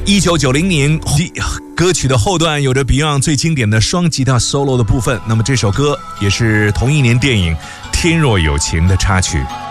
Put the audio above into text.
1990年，歌曲的后段有着 Beyond 最经典的双吉他 solo 的部分。那么这首歌也是同一年电影《天若有情》的插曲。